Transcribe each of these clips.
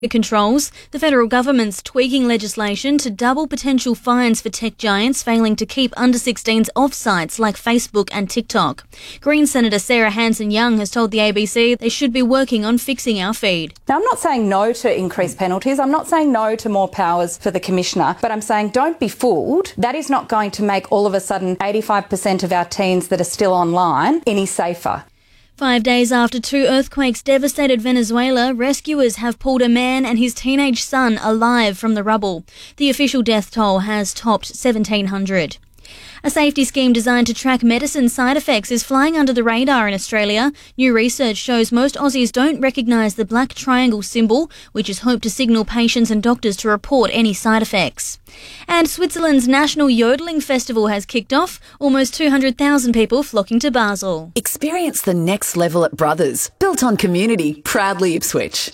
controls. The federal government's tweaking legislation to double potential fines for tech giants failing to keep under-16s off sites like Facebook and TikTok. Green Senator Sarah Hanson-Young has told the ABC they should be working on fixing our feed. Now, I'm not saying no to increased penalties. I'm not saying no to more powers for the Commissioner, but I'm saying don't be fooled. That is not going to make all of a sudden 85% of our teens that are still online any safer. 5 days after 2 earthquakes devastated Venezuela, rescuers have pulled a man and his teenage son alive from the rubble. The official death toll has topped 1,700. A safety scheme designed to track medicine side effects is flying under the radar in Australia. New research shows most Aussies don't recognise the black triangle symbol, which is hoped to signal patients and doctors to report any side effects. And Switzerland's National Yodeling Festival has kicked off, almost 200,000 people flocking to Basel. Experience the next level at Brothers, built on community, proudly Ipswich.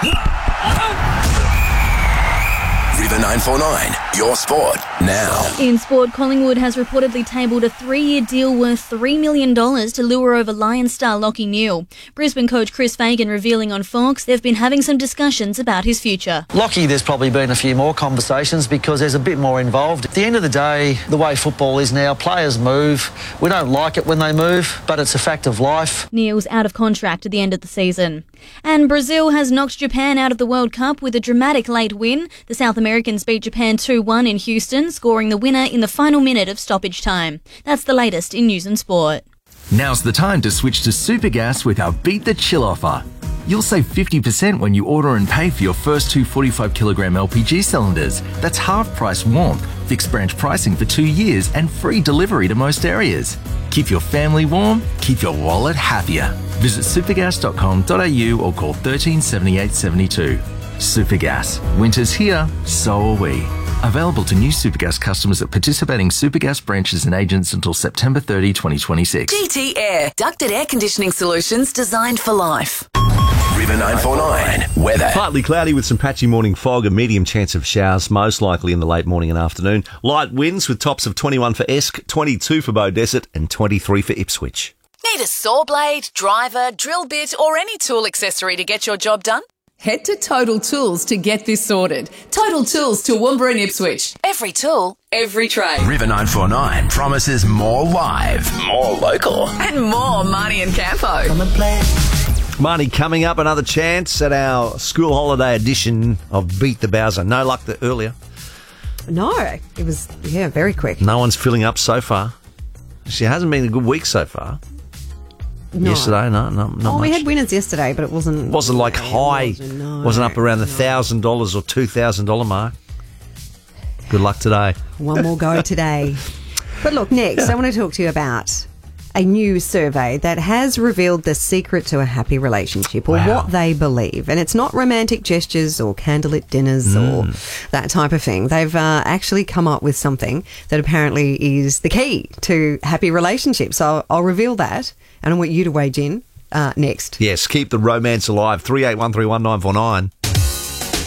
River 949, your sport now. In sport, Collingwood has reportedly tabled a 3-year deal worth $3 million to lure over Lions star Lachie Neale. Brisbane coach Chris Fagan revealing on Fox they've been having some discussions about his future. Lachie, there's probably been a few more conversations because there's a bit more involved. At the end of the day, the way football is now, players move. We don't like it when they move, but it's a fact of life. Neale's out of contract at the end of the season. And Brazil has knocked Japan out of the World Cup with a dramatic late win. The South Americans beat Japan 2-1 in Houston, scoring the winner in the final minute of stoppage time. That's the latest in news and sport. Now's the time to switch to Supergas with our Beat the Chill offer. You'll save 50% when you order and pay for your first 2 45-kilogram LPG cylinders. That's half-price warmth, fixed branch pricing for 2 years and free delivery to most areas. Keep your family warm, keep your wallet happier. Visit supergas.com.au or call 13 78 72. Supergas. Winter's here, so are we. Available to new Supergas customers at participating Supergas branches and agents until September 30, 2026. GT Air, ducted air conditioning solutions designed for life. River 949, weather. Partly cloudy with some patchy morning fog, a medium chance of showers, most likely in the late morning and afternoon. Light winds with tops of 21 for Esk, 22 for Beaudesert and 23 for Ipswich. Need a saw blade, driver, drill bit or any tool accessory to get your job done? Head to Total Tools to get this sorted. Total Tools to Toowoomba and Ipswich. Every tool, every trade. River 949 promises more live, more local. And more Marnie and Campo. Marnie, coming up, another chance at our school holiday edition of Beat the Bowser. No luck earlier. No, it was, very quick. No one's filling up so far. She hasn't been a good week so far. No. Yesterday, not much. We had winners yesterday, but it wasn't like high. Wasn't up around the $1,000 or $2,000 mark. Good luck today. One more go today. But look, next, I want to talk to you about a new survey that has revealed the secret to a happy relationship, or what they believe. And it's not romantic gestures or candlelit dinners or that type of thing. They've actually come up with something that apparently is the key to happy relationships. So I'll reveal that, and I want you to wage in next. Yes, keep the romance alive. 38131949.